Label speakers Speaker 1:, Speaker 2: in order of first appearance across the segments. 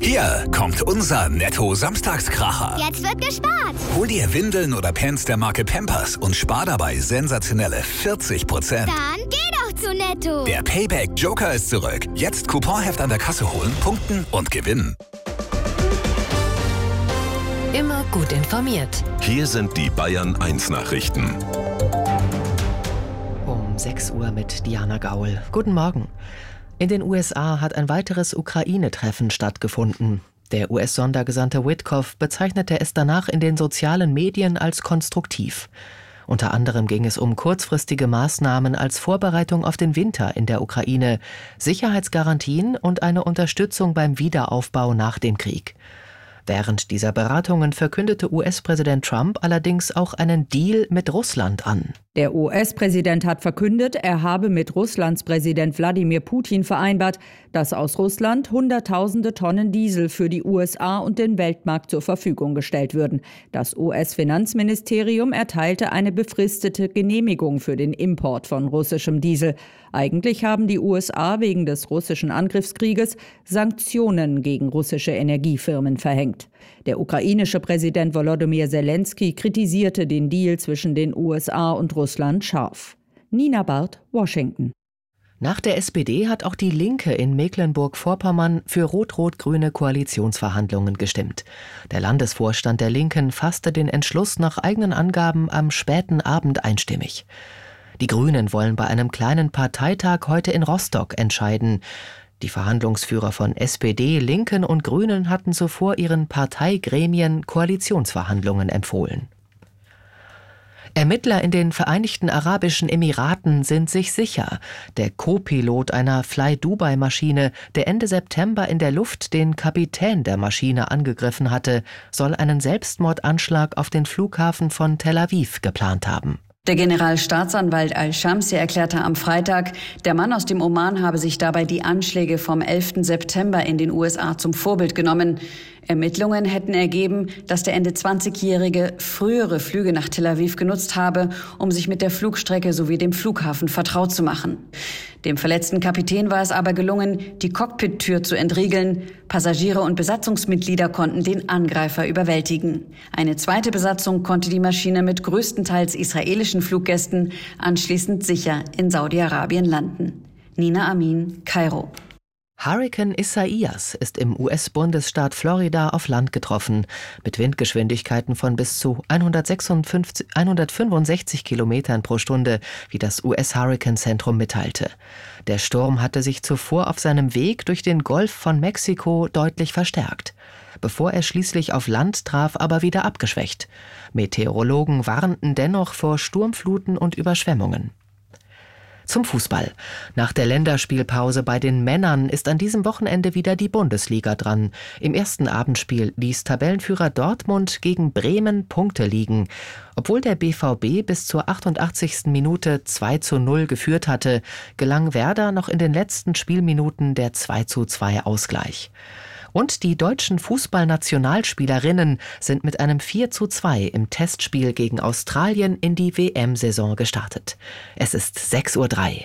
Speaker 1: Hier kommt unser Netto-Samstagskracher.
Speaker 2: Jetzt wird gespart.
Speaker 1: Hol dir Windeln oder Pants der Marke Pampers und spar dabei sensationelle 40%.
Speaker 2: Dann geh doch zu Netto.
Speaker 1: Der Payback Joker ist zurück. Jetzt Couponheft an der Kasse holen, punkten und gewinnen.
Speaker 3: Immer gut informiert.
Speaker 4: Hier sind die Bayern 1 Nachrichten.
Speaker 5: Um 6 Uhr mit Diana Gaul. Guten Morgen. In den USA hat ein weiteres Ukraine-Treffen stattgefunden. Der US-Sondergesandte Witkoff bezeichnete es danach in den sozialen Medien als konstruktiv. Unter anderem ging es um kurzfristige Maßnahmen als Vorbereitung auf den Winter in der Ukraine, Sicherheitsgarantien und eine Unterstützung beim Wiederaufbau nach dem Krieg. Während dieser Beratungen verkündete US-Präsident Trump allerdings auch einen Deal mit Russland an.
Speaker 6: Der US-Präsident hat verkündet, er habe mit Russlands Präsident Wladimir Putin vereinbart, dass aus Russland Hunderttausende Tonnen Diesel für die USA und den Weltmarkt zur Verfügung gestellt würden. Das US-Finanzministerium erteilte eine befristete Genehmigung für den Import von russischem Diesel. Eigentlich haben die USA wegen des russischen Angriffskrieges Sanktionen gegen russische Energiefirmen verhängt. Der ukrainische Präsident Volodymyr Zelensky kritisierte den Deal zwischen den USA und Russland scharf. Nina Barth, Washington.
Speaker 5: Nach der SPD hat auch die Linke in Mecklenburg-Vorpommern für rot-rot-grüne Koalitionsverhandlungen gestimmt. Der Landesvorstand der Linken fasste den Entschluss nach eigenen Angaben am späten Abend einstimmig. Die Grünen wollen bei einem kleinen Parteitag heute in Rostock entscheiden. Die Verhandlungsführer von SPD, Linken und Grünen hatten zuvor ihren Parteigremien Koalitionsverhandlungen empfohlen. Ermittler in den Vereinigten Arabischen Emiraten sind sich sicher. Der Co-Pilot einer Fly-Dubai-Maschine, der Ende September in der Luft den Kapitän der Maschine angegriffen hatte, soll einen Selbstmordanschlag auf den Flughafen von Tel Aviv geplant haben.
Speaker 7: Der Generalstaatsanwalt Al-Shamsi erklärte am Freitag, der Mann aus dem Oman habe sich dabei die Anschläge vom 11. September in den USA zum Vorbild genommen. Ermittlungen hätten ergeben, dass der Ende 20-Jährige frühere Flüge nach Tel Aviv genutzt habe, um sich mit der Flugstrecke sowie dem Flughafen vertraut zu machen. Dem verletzten Kapitän war es aber gelungen, die Cockpit-Tür zu entriegeln. Passagiere und Besatzungsmitglieder konnten den Angreifer überwältigen. Eine zweite Besatzung konnte die Maschine mit größtenteils israelischen Fluggästen anschließend sicher in Saudi-Arabien landen. Nina Amin, Kairo.
Speaker 5: Hurrikan Isaias ist im US-Bundesstaat Florida auf Land getroffen, mit Windgeschwindigkeiten von bis zu 165 Kilometern pro Stunde, wie das US-Hurrikanzentrum mitteilte. Der Sturm hatte sich zuvor auf seinem Weg durch den Golf von Mexiko deutlich verstärkt. Bevor er schließlich auf Land traf, aber wieder abgeschwächt. Meteorologen warnten dennoch vor Sturmfluten und Überschwemmungen. Zum Fußball. Nach der Länderspielpause bei den Männern ist an diesem Wochenende wieder die Bundesliga dran. Im ersten Abendspiel ließ Tabellenführer Dortmund gegen Bremen Punkte liegen. Obwohl der BVB bis zur 88. Minute 2:0 geführt hatte, gelang Werder noch in den letzten Spielminuten der 2:2 Ausgleich. Und die deutschen Fußballnationalspielerinnen sind mit einem 4:2 im Testspiel gegen Australien in die WM-Saison gestartet. Es ist 6:03 Uhr.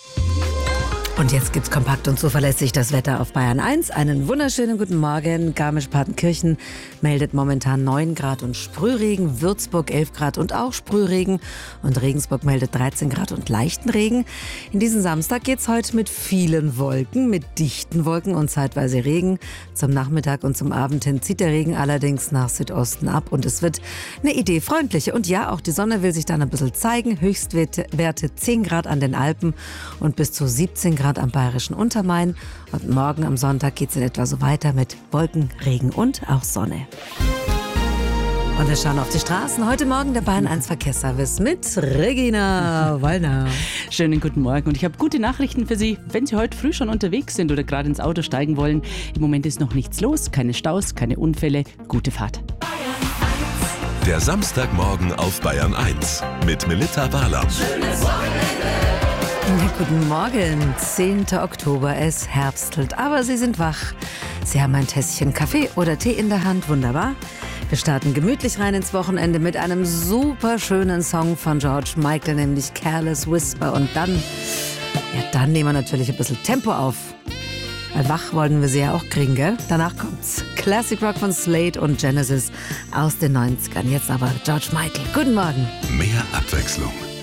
Speaker 3: Und jetzt gibt's kompakt und zuverlässig das Wetter auf Bayern 1. Einen wunderschönen guten Morgen. Garmisch-Partenkirchen meldet momentan 9 Grad und Sprühregen, Würzburg 11 Grad und auch Sprühregen und Regensburg meldet 13 Grad und leichten Regen. In diesen Samstag geht's heute mit vielen Wolken, mit dichten Wolken und zeitweise Regen. Zum Nachmittag und zum Abend hin zieht der Regen allerdings nach Südosten ab und es wird eine Idee freundliche. Und ja, auch die Sonne will sich dann ein bisschen zeigen. Höchstwerte 10 Grad an den Alpen und bis zu 17 Grad am Bayerischen Untermain. Und morgen am Sonntag geht es in etwa so weiter mit Wolken, Regen und auch Sonne. Und wir schauen auf die Straßen. Heute Morgen der Bayern 1 Verkehrsservice mit Regina Wallner.
Speaker 8: Schönen guten Morgen und ich habe gute Nachrichten für Sie. Wenn Sie heute früh schon unterwegs sind oder gerade ins Auto steigen wollen, im Moment ist noch nichts los, keine Staus, keine Unfälle. Gute Fahrt.
Speaker 4: Der Samstagmorgen auf Bayern 1 mit Melitta Wahler.
Speaker 3: Schönes Wochenende. Ja, guten Morgen, 10. Oktober, es herbstelt, aber Sie sind wach. Sie haben ein Tässchen Kaffee oder Tee in der Hand, wunderbar. Wir starten gemütlich rein ins Wochenende mit einem super schönen Song von George Michael, nämlich Careless Whisper. Und dann nehmen wir natürlich ein bisschen Tempo auf. Weil wach wollen wir sie ja auch kriegen, gell? Danach kommt's Classic Rock von Slade und Genesis aus den 90ern. Jetzt aber George Michael. Guten Morgen.
Speaker 4: Mehr Abwechslung